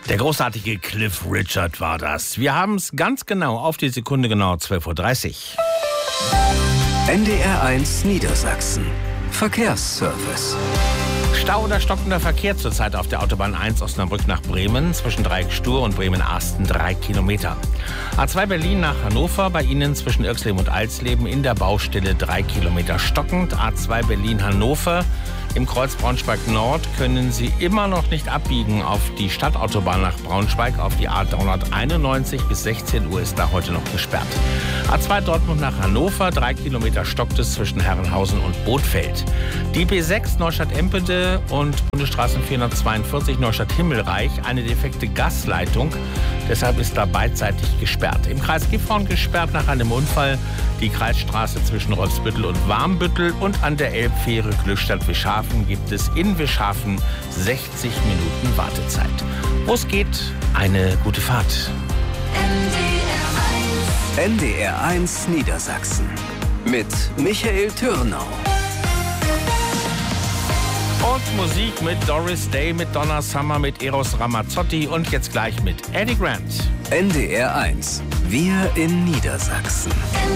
Der großartige Cliff Richard war das. Wir haben es ganz genau auf die Sekunde genau 12.30 Uhr. NDR 1 Niedersachsen. Verkehrsservice. Stau oder stockender Verkehr zurzeit auf der Autobahn 1 Osnabrück nach Bremen, zwischen Dreieck-Stur und Bremen-Arsten 3 Kilometer. A2 Berlin nach Hannover, bei Ihnen zwischen Irxleben und Alsleben in der Baustelle 3 Kilometer stockend. A2 Berlin-Hannover. Im Kreuz Braunschweig-Nord können Sie immer noch nicht abbiegen auf die Stadtautobahn nach Braunschweig. Auf die A391 bis 16 Uhr ist da heute noch gesperrt. A2 Dortmund nach Hannover, 3 Kilometer stockt es zwischen Herrenhausen und Bothfeld. Die B6 Neustadt-Empede und Bundesstraße 442 Neustadt-Himmelreich, eine defekte Gasleitung. Deshalb ist da beidseitig gesperrt. Im Kreis Gifhorn gesperrt nach einem Unfall die Kreisstraße zwischen Rolfsbüttel und Warmbüttel, und an der Elbfähre Glückstadt-Wischhafen gibt es in Wischhafen 60 Minuten Wartezeit. Wo es geht, eine gute Fahrt. NDR 1 Niedersachsen mit Michael Türnau. Und Musik mit Doris Day, mit Donna Summer, mit Eros Ramazzotti und jetzt gleich mit Eddie Grant. NDR 1. Wir in Niedersachsen.